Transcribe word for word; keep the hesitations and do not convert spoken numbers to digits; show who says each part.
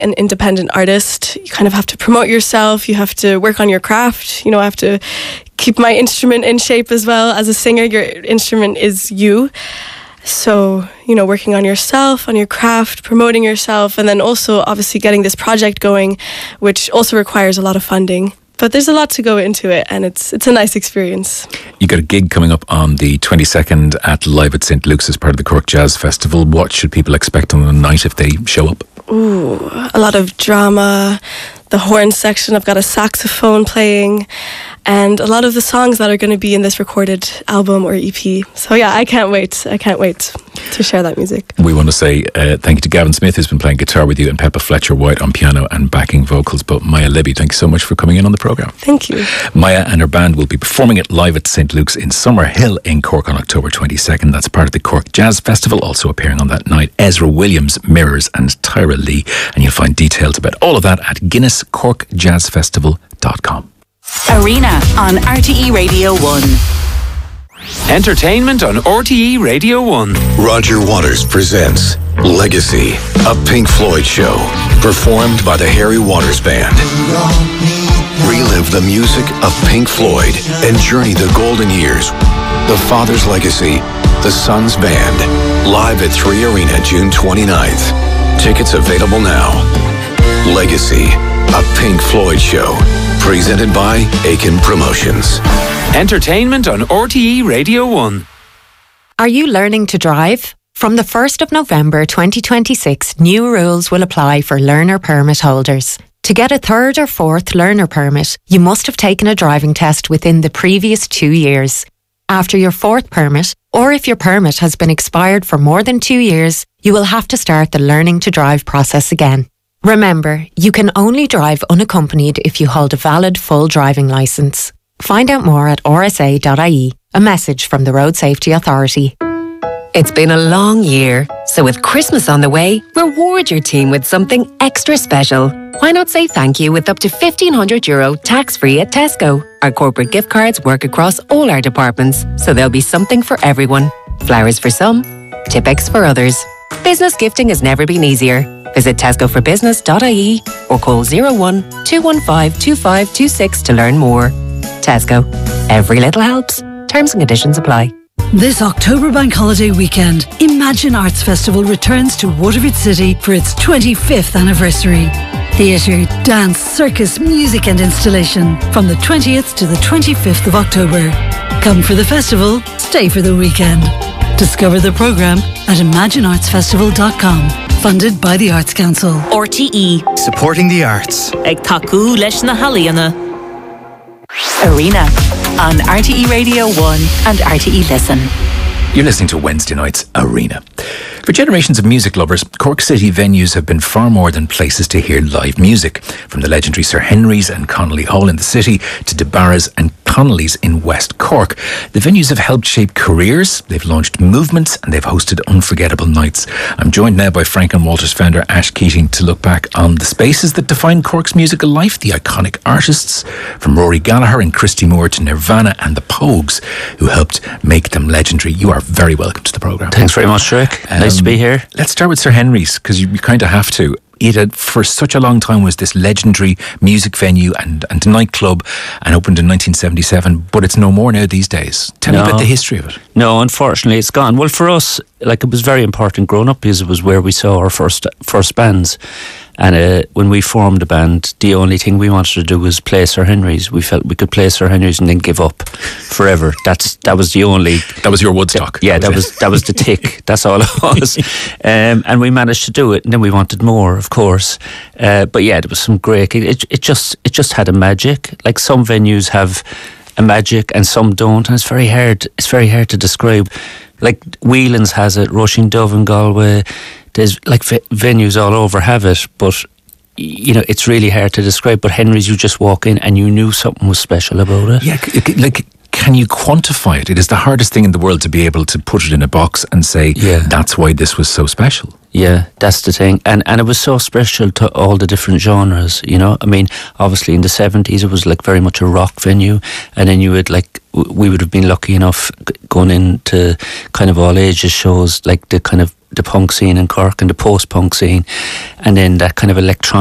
Speaker 1: an independent artist, you kind of have to promote yourself, you have to work on your craft, you know, I have to keep my instrument in shape as well. As a singer, your instrument is you. So, you know, working on yourself, on your craft, promoting yourself, and then also obviously getting this project going, which also requires a lot of funding. But there's a lot to go into it, and it's it's a nice experience.
Speaker 2: You got a gig coming up on the twenty-second at Live at Saint Luke's as part of the Cork Jazz Festival. What should people expect on the night if they show up?
Speaker 1: Ooh, a lot of drama, the horn section. I've got a saxophone playing, and a lot of the songs that are going to be in this recorded album or E P. So yeah, I can't wait. I can't wait to share that music.
Speaker 2: We want to say uh, thank you to Gavin Smith, who's been playing guitar with you, and Peppa Fletcher-White on piano and backing vocals. But Maya Libby, thank you so much for coming in on the programme.
Speaker 1: Thank you.
Speaker 2: Maya and her band will be performing at Live at Saint Luke's in Summerhill in Cork on October twenty-second. That's part of the Cork Jazz Festival. Also appearing on that night, Ezra Williams, Mirrors and Tyra Lee. And you'll find details about all of that at guinness cork jazz festival dot com.
Speaker 3: Arena on R T E Radio one.
Speaker 4: Entertainment on R T E Radio one.
Speaker 5: Roger Waters presents Legacy, a Pink Floyd show, performed by the Harry Waters Band. Relive the music of Pink Floyd and journey the golden years. The Father's Legacy, the Son's Band, live at three Arena June twenty-ninth. Tickets available now. Legacy, a Pink Floyd show, presented by Aiken Promotions.
Speaker 4: Entertainment on R T E Radio one.
Speaker 6: Are you learning to drive? From the first of November twenty twenty-six, new rules will apply for learner permit holders. To get a third or fourth learner permit, you must have taken a driving test within the previous two years. After your fourth permit, or if your permit has been expired for more than two years, you will have to start the learning to drive process again. Remember, you can only drive unaccompanied if you hold a valid full driving licence. Find out more at r s a dot i e. A message from the Road Safety Authority.
Speaker 7: It's been a long year, so with Christmas on the way, reward your team with something extra special. Why not say thank you with up to fifteen hundred euro tax-free at Tesco? Our corporate gift cards work across all our departments, so there'll be something for everyone. Flowers for some, Tipex for others. Business gifting has never been easier. Visit tesco for business dot i e or call zero one two one five two five two six to learn more. Tesco. Every little helps. Terms and conditions apply.
Speaker 8: This October Bank Holiday weekend, Imagine Arts Festival returns to Waterford City for its twenty-fifth anniversary. Theatre, dance, circus, music and installation from the twentieth to the twenty-fifth of October. Come for the festival, stay for the weekend. Discover the programme at imagine arts festival dot com. Funded by the Arts Council.
Speaker 3: R T E.
Speaker 9: Supporting the arts.
Speaker 3: Ag taku leis na haliana. Arena on R T E Radio one and R T E Listen.
Speaker 2: You're listening to Wednesday night's Arena. For generations of music lovers, Cork City venues have been far more than places to hear live music. From the legendary Sir Henry's and Connolly Hall in the city to DeBarra's and Connolly's in West Cork, the venues have helped shape careers, they've launched movements and they've hosted unforgettable nights. I'm joined now by Franklin Walters founder Ash Keating to look back on the spaces that define Cork's musical life, the iconic artists from Rory Gallagher and Christy Moore to Nirvana and the Pogues who helped make them legendary. You are very welcome to the programme.
Speaker 10: Thanks very much, Rick. Um, nice to be here.
Speaker 2: Let's start with Sir Henry's, because you, you kind of have to. It had, for such a long time, was this legendary music venue and, and nightclub, and opened in nineteen seventy-seven, but it's no more now these days. Tell no. me about the history of it.
Speaker 10: No, unfortunately it's gone. Well, for us, like, it was very important growing up because it was where we saw our first first bands. And uh, when we formed the band, the only thing we wanted to do was play Sir Henry's. We felt we could play Sir Henry's and then give up forever. That's that was the only.
Speaker 2: That was your Woodstock.
Speaker 10: Yeah,
Speaker 2: that,
Speaker 10: that was, was that was the tick. That's all it was. Um, and we managed to do it, and then we wanted more, of course. Uh, but yeah, there was some great. It it just it just had a magic. Like, some venues have a magic and some don't, and it's very hard. It's very hard to describe. Like, Whelan's has it, Rushing Dove in Galway. There's like v- venues all over have it, but you know, it's really hard to describe. But Henry's, you just walk in and you knew something was special about it.
Speaker 2: Yeah, like, can you quantify it? It is the hardest thing in the world to be able to put it in a box and say, yeah, that's why this was so special.
Speaker 10: Yeah, that's the thing. And and it was so special to all the different genres, you know. I mean, obviously in the seventies it was like very much a rock venue, and then you would like, we would have been lucky enough going into kind of all ages shows, like the kind of the punk scene in Cork and the post-punk scene, and then that kind of electronic